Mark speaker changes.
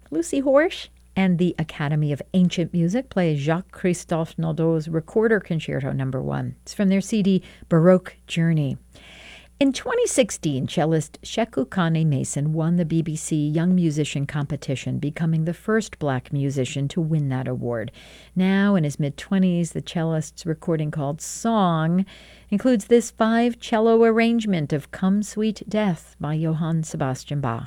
Speaker 1: Lucy Horsch and the Academy of Ancient Music play Jacques-Christophe Naudot's Recorder Concerto No. 1. It's from their CD Baroque Journey. In 2016, cellist Sheku Kane Mason won the BBC Young Musician Competition, becoming the first black musician to win that award. Now, in his mid-20s, the cellist's recording called Song includes this 5-cello arrangement of Come Sweet Death by Johann Sebastian Bach.